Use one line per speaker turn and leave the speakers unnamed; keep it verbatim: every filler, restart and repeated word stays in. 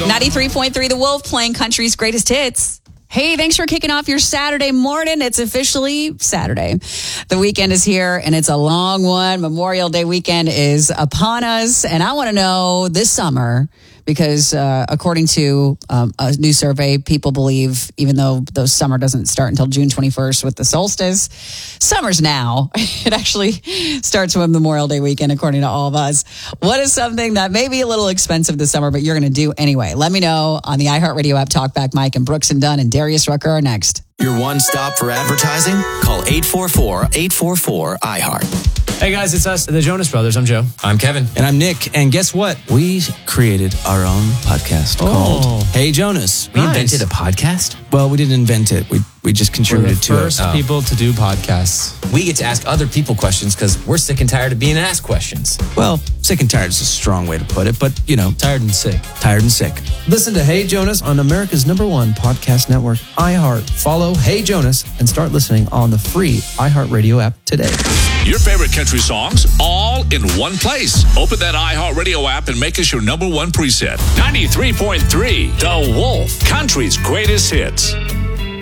ninety-three point three The Wolf, playing country's greatest hits. Hey, thanks for kicking off your Saturday morning. It's officially Saturday. The weekend is here, and it's a long one. Memorial Day weekend is upon us, and I want to know this summer, because uh, according to um, a new survey, people believe, even though the summer doesn't start until June twenty-first with the solstice, summer's now. It actually starts with Memorial Day weekend, according to all of us. What is something that may be a little expensive this summer, but you're going to do anyway? Let me know on the iHeartRadio app. Talkback Mike and Brooks and Dunn and Darius Rucker are next.
Your one stop for advertising? Call eight four four, eight four four, I heart.
Hey guys, it's us, the Jonas Brothers. I'm Joe.
I'm Kevin.
And I'm Nick. And guess what? We created our own podcast
Oh.
called Hey Jonas.
We
Nice.
invented a podcast?
Well, we didn't invent it. We we just
We're the
contributed to
first
it.
Oh.
people to do podcasts.
We get to ask other people questions because we're sick and tired of being asked questions.
Well, sick and tired is a strong way to put it, but, you know,
Tired and sick.
tired and sick.
Listen to Hey Jonas on America's number one podcast network, iHeart. Follow Hey Jonas and start listening on the free iHeartRadio app today.
Your favorite country songs all in one place. Open that iHeartRadio app and make us your number one preset. ninety-three point three The Wolf, country's greatest hits.